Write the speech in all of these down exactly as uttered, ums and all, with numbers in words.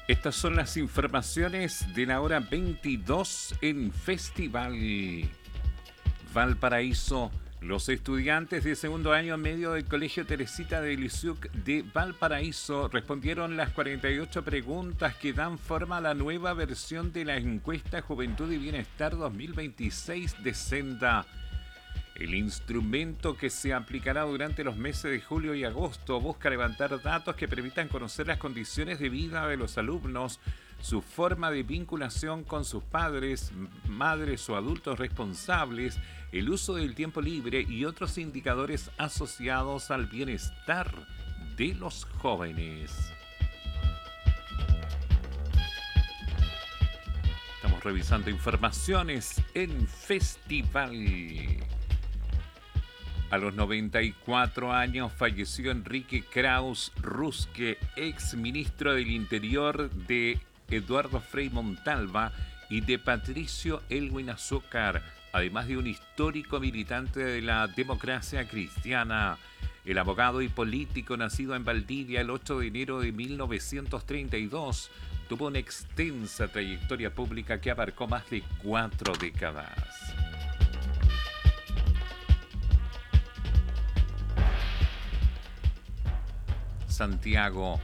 Estas son las informaciones de la hora veintidós en Festival Valparaíso. Los estudiantes de segundo año medio del Colegio Teresita de Lisieux de Valparaíso respondieron las cuarenta y ocho preguntas que dan forma a la nueva versión de la encuesta Juventud y Bienestar dos mil veintiséis de Senda. El instrumento que se aplicará durante los meses de julio y agosto busca levantar datos que permitan conocer las condiciones de vida de los alumnos, su forma de vinculación con sus padres, madres o adultos responsables, el uso del tiempo libre y otros indicadores asociados al bienestar de los jóvenes. Estamos revisando informaciones en Festival. A los noventa y cuatro años falleció Enrique Kraus Rusque, ex ministro del Interior de Eduardo Frei Montalva y de Patricio Elwin Azúcar, además de un histórico militante de la democracia cristiana. El abogado y político nacido en Valdivia el ocho de enero de mil novecientos treinta y dos tuvo una extensa trayectoria pública que abarcó más de cuatro décadas. Santiago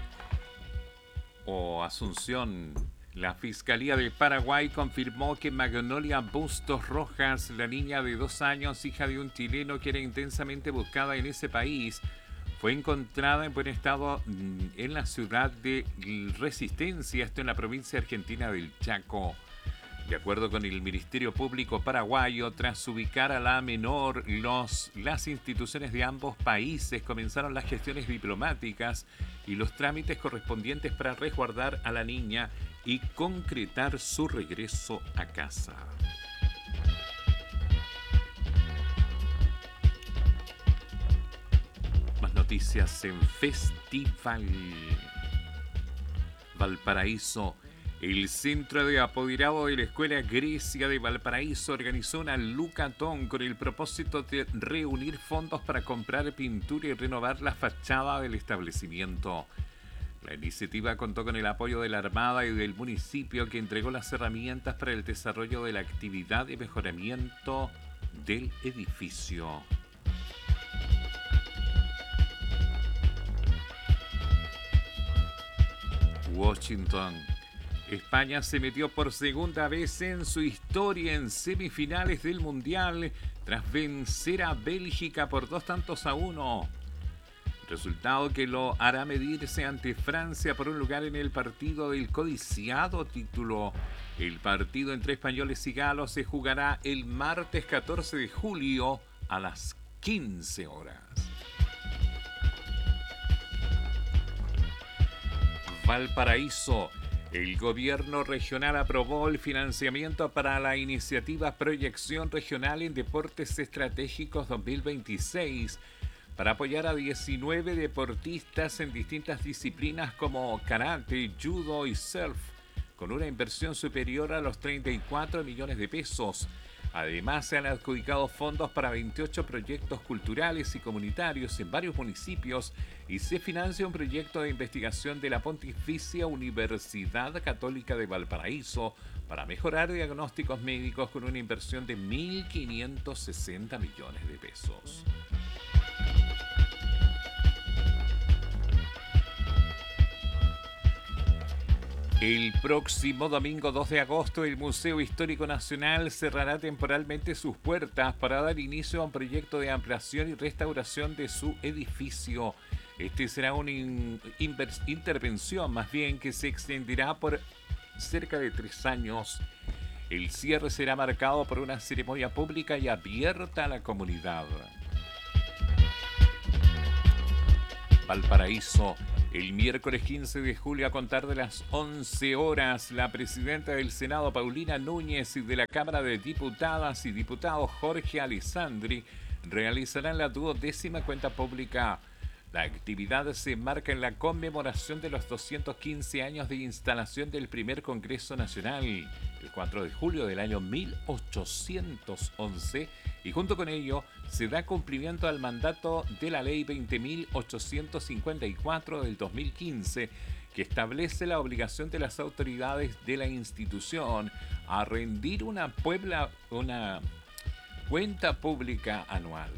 o Asunción. La Fiscalía del Paraguay confirmó que Magnolia Bustos Rojas, la niña de dos años, hija de un chileno que era intensamente buscada en ese país, fue encontrada en buen estado en la ciudad de Resistencia, esto en la provincia argentina del Chaco. De acuerdo con el Ministerio Público paraguayo, tras ubicar a la menor, los, las instituciones de ambos países comenzaron las gestiones diplomáticas y los trámites correspondientes para resguardar a la niña y concretar su regreso a casa. Más noticias en Festival Valparaíso. El Centro de Apoderado de la Escuela Grecia de Valparaíso organizó una Lucatón con el propósito de reunir fondos para comprar pintura y renovar la fachada del establecimiento. La iniciativa contó con el apoyo de la Armada y del municipio, que entregó las herramientas para el desarrollo de la actividad de mejoramiento del edificio. Washington. España se metió por segunda vez en su historia en semifinales del Mundial tras vencer a Bélgica por dos tantos a uno. Resultado que lo hará medirse ante Francia por un lugar en el partido del codiciado título. El partido entre españoles y galos se jugará el martes catorce de julio a las quince horas. Valparaíso. El gobierno regional aprobó el financiamiento para la iniciativa Proyección Regional en Deportes Estratégicos dos mil veintiséis para apoyar a diecinueve deportistas en distintas disciplinas como karate, judo y surf, con una inversión superior a los treinta y cuatro millones de pesos. Además, se han adjudicado fondos para veintiocho proyectos culturales y comunitarios en varios municipios y se financia un proyecto de investigación de la Pontificia Universidad Católica de Valparaíso para mejorar diagnósticos médicos con una inversión de mil quinientos sesenta millones de pesos. El próximo domingo dos de agosto, el Museo Histórico Nacional cerrará temporalmente sus puertas para dar inicio a un proyecto de ampliación y restauración de su edificio. Este será una in- invers- intervención más bien que se extenderá por cerca de tres años. El cierre será marcado por una ceremonia pública y abierta a la comunidad. Valparaíso. El miércoles quince de julio, a contar de las once horas, la presidenta del Senado, Paulina Núñez, y de la Cámara de Diputadas y Diputados, Jorge Alessandri, realizarán la duodécima cuenta pública. La actividad se enmarca en la conmemoración de los doscientos quince años de instalación del primer Congreso Nacional, el cuatro de julio del año mil ochocientos once, y junto con ello se da cumplimiento al mandato de la Ley veinte mil ochocientos cincuenta y cuatro del dos mil quince, que establece la obligación de las autoridades de la institución a rendir una, puebla, una cuenta pública anual.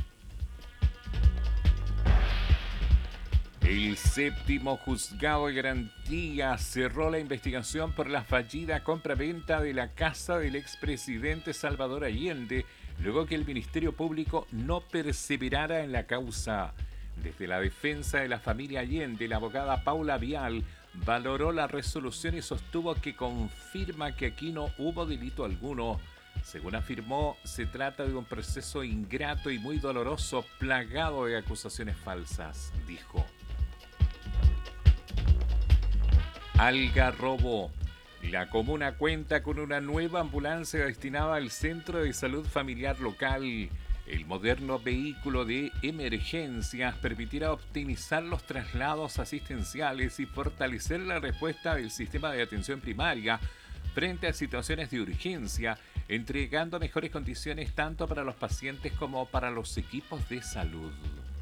El séptimo juzgado de garantía cerró la investigación por la fallida compraventa de la casa del expresidente Salvador Allende, luego que el Ministerio Público no perseverara en la causa. Desde la defensa de la familia Allende, la abogada Paula Vial valoró la resolución y sostuvo que confirma que aquí no hubo delito alguno. Según afirmó, se trata de un proceso ingrato y muy doloroso, plagado de acusaciones falsas, dijo. Algarrobo. La comuna cuenta con una nueva ambulancia destinada al Centro de Salud Familiar local. El moderno vehículo de emergencias permitirá optimizar los traslados asistenciales y fortalecer la respuesta del sistema de atención primaria frente a situaciones de urgencia, entregando mejores condiciones tanto para los pacientes como para los equipos de salud.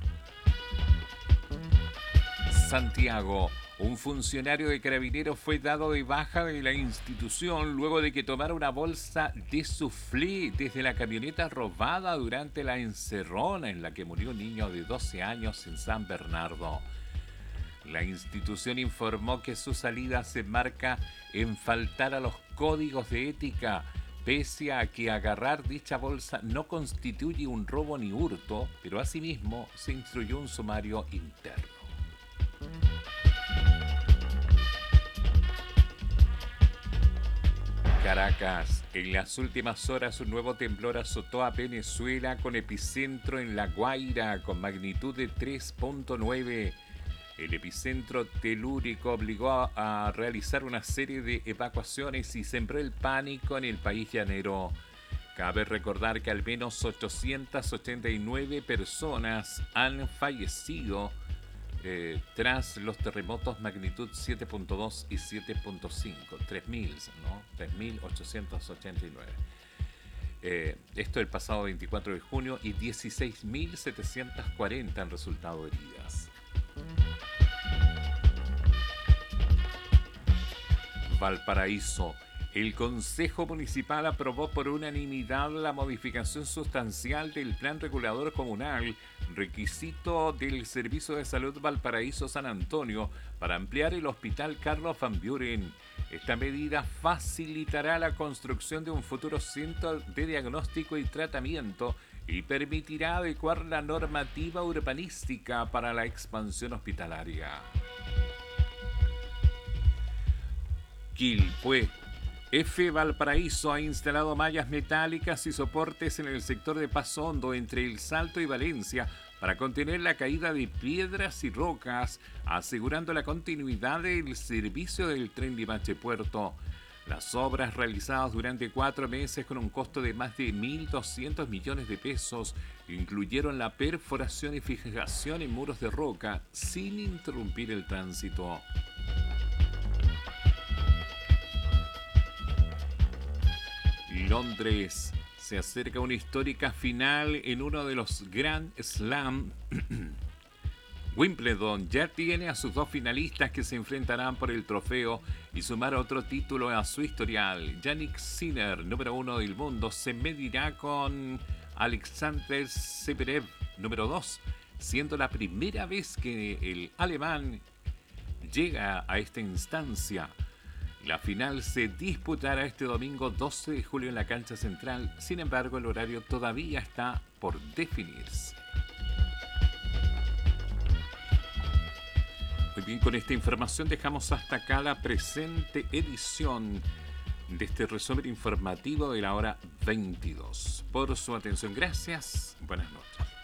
Santiago. Un funcionario de Carabineros fue dado de baja de la institución luego de que tomara una bolsa de soufflé desde la camioneta robada durante la encerrona en la que murió un niño de doce años en San Bernardo. La institución informó que su salida se enmarca en faltar a los códigos de ética, pese a que agarrar dicha bolsa no constituye un robo ni hurto, pero asimismo se instruyó un sumario interno. Caracas. En las últimas horas un nuevo temblor azotó a Venezuela con epicentro en La Guaira con magnitud de tres punto nueve. El epicentro telúrico obligó a, a realizar una serie de evacuaciones y sembró el pánico en el país llanero. Cabe recordar que al menos ochocientas ochenta y nueve personas han fallecido Eh, tras los terremotos magnitud siete punto dos y siete punto cinco, tres mil, ¿no? tres mil ochocientos ochenta y nueve. Eh, esto el pasado veinticuatro de junio y dieciséis mil setecientos cuarenta han resultado heridas. Valparaíso. El Consejo Municipal aprobó por unanimidad la modificación sustancial del Plan Regulador Comunal, requisito del Servicio de Salud Valparaíso San Antonio, para ampliar el Hospital Carlos Van Buren. Esta medida facilitará la construcción de un futuro centro de diagnóstico y tratamiento y permitirá adecuar la normativa urbanística para la expansión hospitalaria. Quilpué. F. Valparaíso ha instalado mallas metálicas y soportes en el sector de Paso Hondo entre El Salto y Valencia para contener la caída de piedras y rocas, asegurando la continuidad del servicio del tren Limache Puerto. Las obras realizadas durante cuatro meses con un costo de más de mil doscientos millones de pesos incluyeron la perforación y fijación en muros de roca sin interrumpir el tránsito. Londres. Se acerca una histórica final en uno de los Grand Slam. Wimbledon ya tiene a sus dos finalistas que se enfrentarán por el trofeo y sumar otro título a su historial. Jannik Sinner, número uno del mundo, se medirá con Alexander Zverev, número dos, siendo la primera vez que el alemán llega a esta instancia. La final se disputará este domingo doce de julio en la cancha central, sin embargo el horario todavía está por definirse. Muy bien, con esta información dejamos hasta acá la presente edición de este resumen informativo de la hora veintidós. Por su atención, gracias, buenas noches.